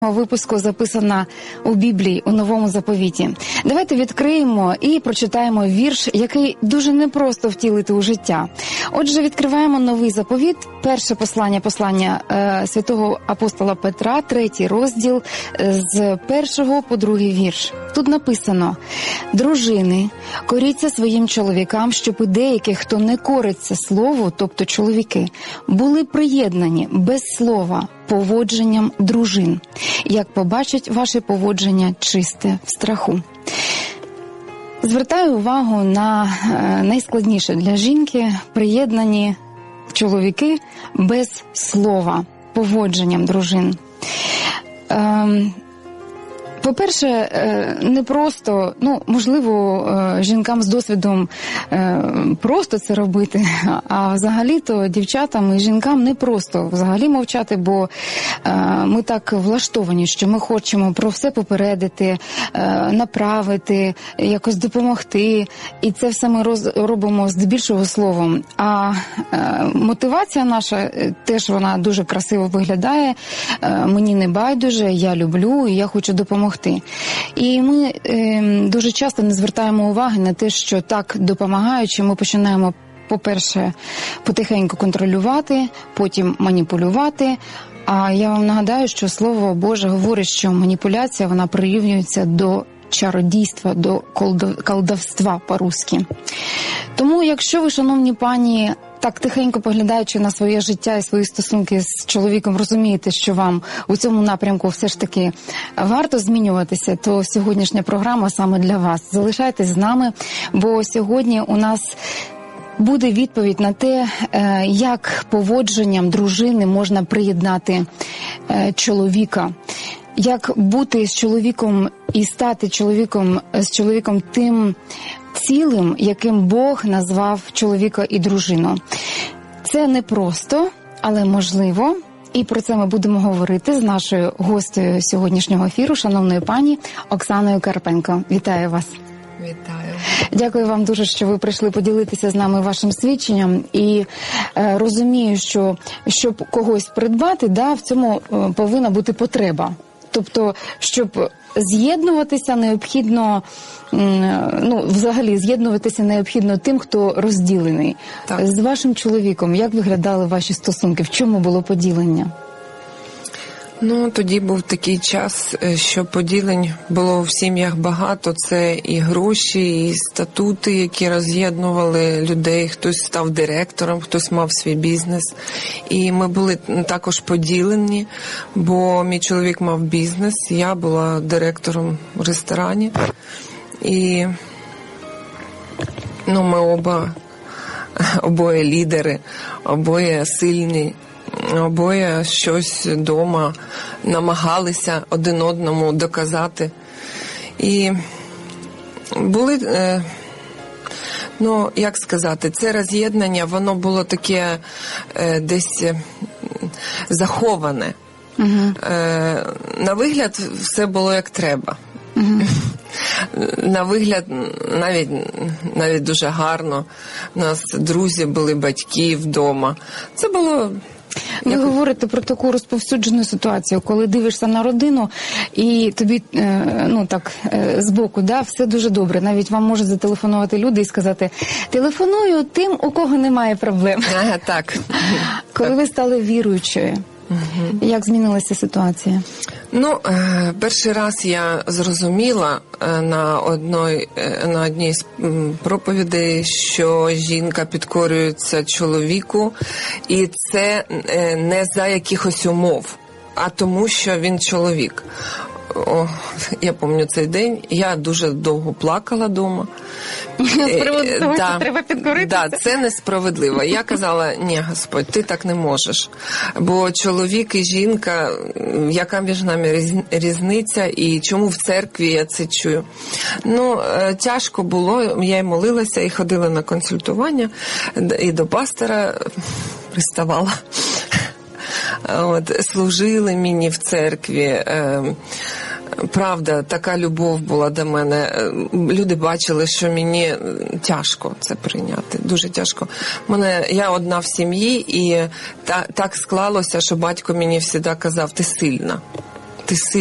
Випуску записана у Біблії, у Новому Заповіті. Давайте відкриємо і прочитаємо вірш, який дуже непросто втілити у життя. Отже, відкриваємо Новий Заповіт, перше послання святого апостола Петра, 3 розділ, з 1 по 2 вірш. Тут написано: «Дружини, коріться своїм чоловікам, щоб і деяких, хто не кориться слову, тобто чоловіки, були приєднані без слова поводженням дружин, як побачать ваше поводження чисте в страху». Звертаю увагу на найскладніше для жінки – приєднані чоловіки без слова поводженням дружин. По-перше, не просто, можливо, жінкам з досвідом просто це робити, а взагалі-то дівчатам і жінкам не просто взагалі мовчати, бо ми так влаштовані, що ми хочемо про все попередити, направити, якось допомогти, і це все ми робимо здебільшого словом. А мотивація наша теж вона дуже красиво виглядає, мені не байдуже, я люблю і я хочу допомогти. І ми дуже часто не звертаємо уваги на те, що так допомагаючи, ми починаємо, по-перше, потихеньку контролювати, потім маніпулювати. А я вам нагадаю, що Слово Боже говорить, що маніпуляція, вона прирівнюється до чародійства, до колдовства по-русски. Тому, якщо ви, шановні пані, так тихенько поглядаючи на своє життя і свої стосунки з чоловіком, розумієте, що вам у цьому напрямку все ж таки варто змінюватися, то сьогоднішня програма саме для вас. Залишайтесь з нами, бо сьогодні у нас буде відповідь на те, як поводженням дружини можна приєднати чоловіка. Як бути з чоловіком і стати з чоловіком тим цілим, яким Бог назвав чоловіка і дружину. Це непросто, але можливо. І про це ми будемо говорити з нашою гостею сьогоднішнього ефіру, шановною пані Оксаною Карпенко. Вітаю вас. Вітаю. Дякую вам дуже, що ви прийшли поділитися з нами вашим свідченням. І розумію, що щоб когось придбати, в цьому повинна бути потреба. Тобто, щоб з'єднуватися необхідно, взагалі з'єднуватися необхідно тим, хто розділений. Так. З вашим чоловіком, як виглядали ваші стосунки? В чому було поділення? Тоді був такий час, що поділень було в сім'ях багато. Це і гроші, і статути, які роз'єднували людей. Хтось став директором, хтось мав свій бізнес. І ми були також поділені, бо мій чоловік мав бізнес, я була директором в ресторані. І ми обоє лідери, обоє сильні. Обоє щось вдома намагалися один одному доказати. І були, як сказати, це роз'єднання, воно було таке десь заховане. Угу. На вигляд все було як треба. Угу. На вигляд навіть дуже гарно. У нас друзі були, батьки вдома. Це було... Ви говорите про таку розповсюджену ситуацію, коли дивишся на родину і тобі, збоку, все дуже добре. Навіть вам можуть зателефонувати люди і сказати: телефоную тим, у кого немає проблем. Ага, так. Коли ви стали віруючою, як змінилася ситуація? Перший раз я зрозуміла на одній з проповідей, що жінка підкорюється чоловіку, і це не за якихось умов, а тому, що він чоловік. Я пам'ятаю цей день, я дуже довго плакала вдома. З приводу того, що треба підкоритися? Так, це несправедливо. Я казала: ні, Господь, ти так не можеш. Бо чоловік і жінка, яка між нами різниця, і чому в церкві я це чую? Тяжко було, я й молилася, і ходила на консультування, і до пастора приставала. Служили мені в церкві. Правда, така любов була до мене. Люди бачили, що мені тяжко це прийняти, дуже тяжко. Я одна в сім'ї, і так склалося, що батько мені завжди казав: ти сильна. ти